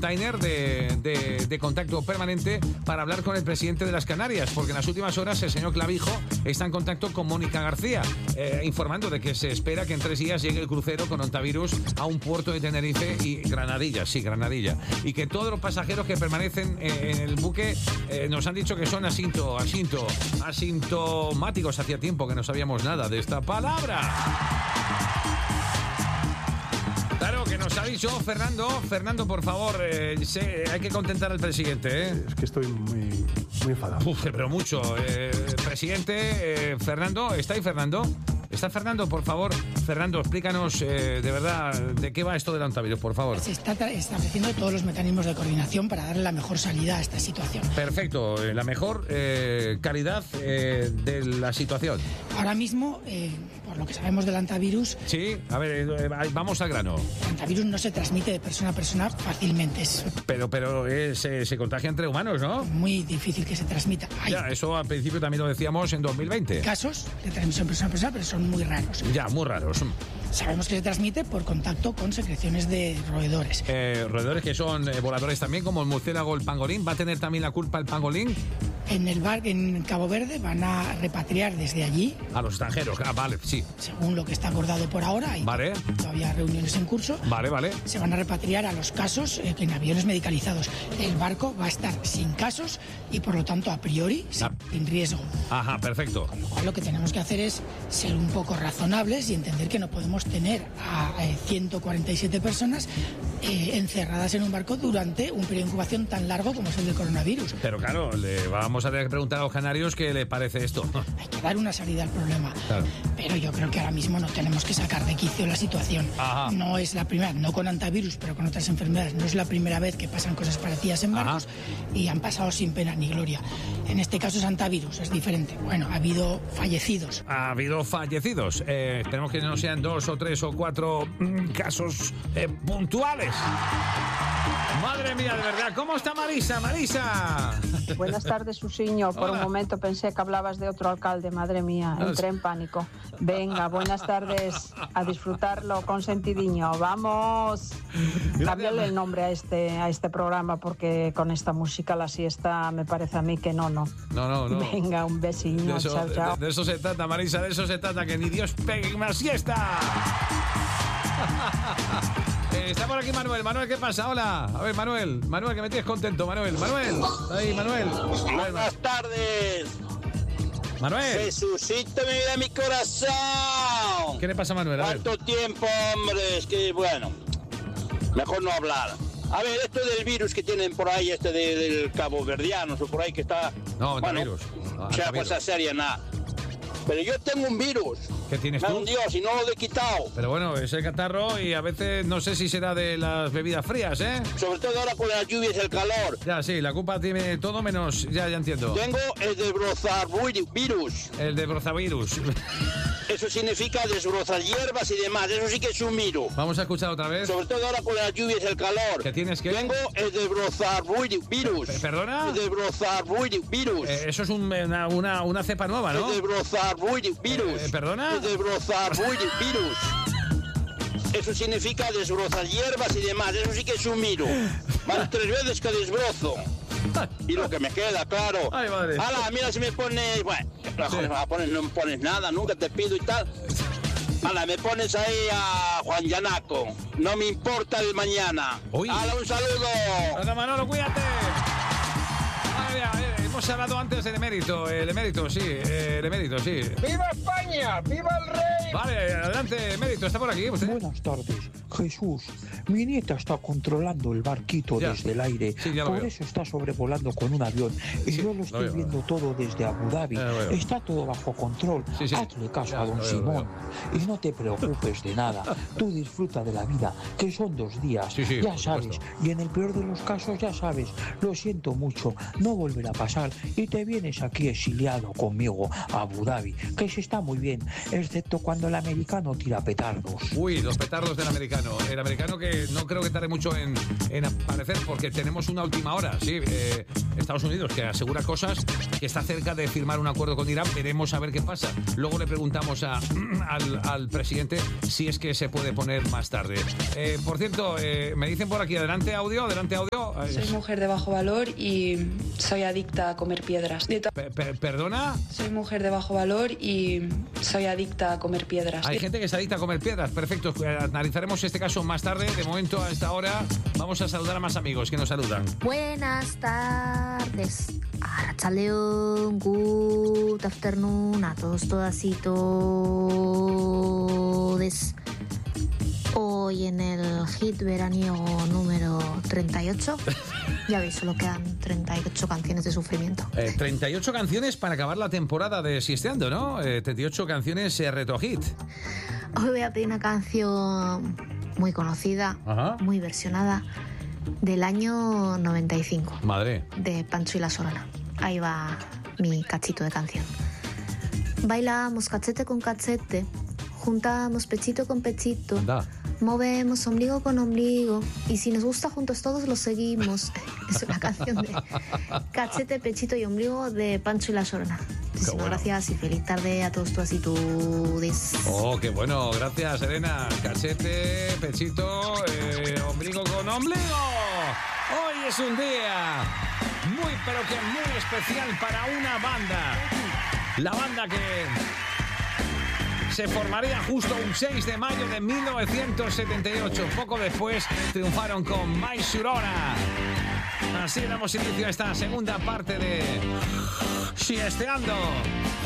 container de contacto permanente para hablar con el presidente de las Canarias, porque en las últimas horas el señor Clavijo está en contacto con Mónica García, informando de que se espera que en 3 días llegue el crucero con ontavirus a un puerto de Tenerife y Granadilla, y que todos los pasajeros que permanecen en el buque nos han dicho que son asintomáticos. Hacía tiempo que no sabíamos nada de esta palabra. Claro, que nos ha dicho Fernando, por favor, hay que contentar al presidente, ¿eh? Es que estoy muy enfadado. Pero mucho. Presidente, Fernando, ¿está ahí Fernando? ¿Está Fernando, por favor? Fernando, explícanos de verdad de qué va esto del ontavirus, por favor. Se está estableciendo todos los mecanismos de coordinación para darle la mejor salida a esta situación. Perfecto, la mejor calidad de la situación. Ahora mismo, por lo que sabemos del antivirus... Sí, a ver, vamos al grano. El antivirus no se transmite de persona a persona fácilmente. Pero se contagia entre humanos, ¿no? Muy difícil que se transmita. Ya, eso al principio también lo decíamos en 2020. Casos de transmisión persona a persona, pero son muy raros. Ya, muy raros. Sabemos que se transmite por contacto con secreciones de roedores. Roedores que son voladores también, como el murciélago, el pangolín. ¿Va a tener también la culpa el pangolín? En Cabo Verde van a repatriar desde allí a los extranjeros. Vale, sí. Según lo que está acordado por ahora, y vale. Todavía reuniones en curso. Vale. Se van a repatriar a los casos en aviones medicalizados. El barco va a estar sin casos y por lo tanto a priori sin riesgo. Ajá, perfecto. Con lo cual lo que tenemos que hacer es ser un poco razonables y entender que no podemos tener a 147 personas encerradas en un barco durante un periodo de incubación tan largo como es el del coronavirus. Pero claro, le vamos a tener que preguntar a los canarios qué le parece esto. Hay que dar una salida al problema. Claro. Pero yo creo que ahora mismo no tenemos que sacar de quicio la situación. Ajá. No es la primera, no con antivirus, pero con otras enfermedades. No es la primera vez que pasan cosas parecidas en barcos. Ajá. Y han pasado sin pena ni gloria. En este caso es antivirus, es diferente. Bueno, ha habido fallecidos. Esperemos que no sean 2 o 3 o 4 casos puntuales. Madre mía, de verdad. ¿Cómo está Marisa? Buenas tardes, Susiño. Por un momento pensé que hablabas de otro alcalde. Madre mía, entré en pánico. Venga, buenas tardes. A disfrutarlo con sentidiño. ¡Vamos! Cámbiale el nombre a este programa, porque con esta música la siesta me parece a mí que no. No. Venga, un besiño. Chao. De eso se trata, Marisa. De eso se trata. Que ni Dios pegue una siesta. Está por aquí Manuel. Manuel, ¿qué pasa? Hola. A ver, Manuel, que me tienes contento, Manuel. Ahí, Manuel. Buenas tardes. Manuel. Jesucito, mi vida, mi corazón. ¿Qué le pasa a Manuel? A ver. ¿Cuánto tiempo, hombre? Es que, bueno, mejor no hablar. A ver, esto del virus que tienen por ahí, del Cabo Verdianos o por ahí que está... No, bueno, virus. O sea, cosa seria, nada. Pero yo tengo un virus. ¿Qué tienes tú? Me hundió, si no lo he quitado. Pero bueno, es el catarro y a veces no sé si será de las bebidas frías, ¿eh? Sobre todo ahora con las lluvias y el calor. Ya, sí, la culpa tiene todo menos... Ya entiendo. Tengo el de brozavirus. El de brozavirus. Eso significa desbrozar hierbas y demás. Eso sí que es un virus. Vamos a escuchar otra vez. Sobre todo ahora con las lluvias y el calor. ¿Qué tienes que...? Tengo el de brozavirus. ¿Perdona? El de brozavirus. Eso es una cepa nueva, ¿no? El de brozavirus. ¿Perdona? El de brozavirus. Eso significa desbrozar hierbas y demás. Eso sí que es un virus. Van 3 veces que desbrozo. Y lo que me queda, claro. Ay, madre. Hala, mira si me pones... Bueno, no me pones nada, nunca te pido y tal. Hala, me pones ahí a Juan Yanaco. No me importa el mañana. Hala, un saludo. Hola, Manolo, cuídate. Hemos hablado antes del emérito. El emérito, sí. ¡Viva España! ¡Viva el rey! Vale, adelante, emérito. ¿Está por aquí usted? Buenas tardes. Jesús, mi nieta está controlando el barquito desde el aire. Sí, por eso está sobrevolando con un avión. Y yo lo estoy viendo todo desde Abu Dhabi. Está todo bajo control. Hazle caso a don Simón. Y no te preocupes de nada. Tú disfruta de la vida, que son 2 días. Ya sabes. Y en el peor de los casos, ya sabes. Lo siento mucho. No volverá a pasar. Y te vienes aquí exiliado conmigo a Abu Dhabi, que se está muy bien, excepto cuando el americano tira petardos. Uy, los petardos del americano. El americano que no creo que tarde mucho en aparecer, porque tenemos una última hora, sí. Estados Unidos, que asegura cosas, que está cerca de firmar un acuerdo con Irán. Veremos a ver qué pasa. Luego le preguntamos al presidente si es que se puede poner más tarde. Por cierto, me dicen por aquí, adelante audio. Soy mujer de bajo valor y soy adicta a comer piedras. ¿Perdona? Soy mujer de bajo valor y soy adicta a comer piedras. Hay gente que se adicta a comer piedras. Perfecto, analizaremos este caso más tarde. De momento, a esta hora, vamos a saludar a más amigos que nos saludan. Buenas tardes. Arratsaldeon, good afternoon a todos, todas y todes. Hoy en el hit veraniego número 38, ya veis, solo quedan 38 canciones de sufrimiento. 38 canciones para acabar la temporada de Siesteando, ¿no? 38 canciones retro hit. Hoy voy a pedir una canción muy conocida, muy versionada, del año 95. Madre. De Pancho y la Sorona. Ahí va mi cachito de canción. Bailamos cachete con cachete, juntamos pechito con pechito. Anda. Movemos ombligo con ombligo y si nos gusta juntos todos lo seguimos. Es una canción de cachete, pechito y ombligo de Pancho y la Sorona. Muchísimas gracias y feliz tarde a todos, todas y todes. Oh, qué bueno, gracias Elena. Cachete, pechito, ombligo con ombligo. Hoy es un día muy, pero que muy especial para una banda. La banda que se formaría justo un 6 de mayo de 1978. Poco después triunfaron con My Sharona. Así damos inicio a esta segunda parte de Siesteando.